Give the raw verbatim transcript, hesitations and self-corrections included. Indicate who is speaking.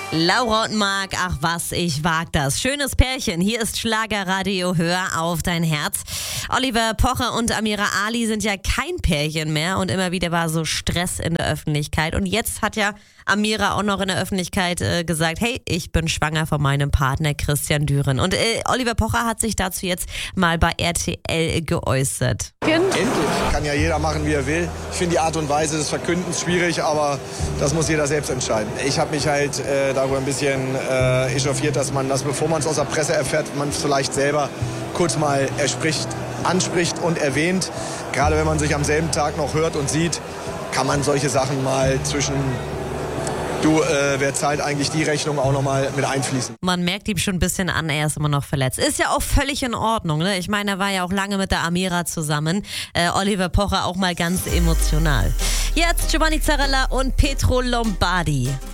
Speaker 1: Laura und Marc, ach was, ich wag das. Schönes Pärchen, hier ist Schlagerradio, hör auf dein Herz. Oliver Pocher und Amira Ali sind ja kein Pärchen mehr und immer wieder war so Stress in der Öffentlichkeit. Und jetzt hat ja Amira auch noch in der Öffentlichkeit äh, gesagt, hey, ich bin schwanger von meinem Partner Christian Düren. Und äh, Oliver Pocher hat sich dazu jetzt mal bei R T L geäußert.
Speaker 2: Endlich. Kann ja jeder machen, wie er will. Ich finde die Art und Weise des Verkündens schwierig, aber das muss jeder selbst entscheiden. Ich habe mich halt äh, darüber ein bisschen äh, echauffiert, dass man das, bevor man es aus der Presse erfährt, man es vielleicht selber kurz mal erspricht, anspricht und erwähnt. Gerade wenn man sich am selben Tag noch hört und sieht, kann man solche Sachen mal zwischen Du, äh, wer zahlt eigentlich die Rechnung auch nochmal mit einfließen?
Speaker 1: Man merkt ihm schon ein bisschen an, er ist immer noch verletzt. Ist ja auch völlig in Ordnung, ne? Ich meine, er war ja auch lange mit der Amira zusammen. Äh, Oliver Pocher auch mal ganz emotional. Jetzt Giovanni Zarella und Pietro Lombardi.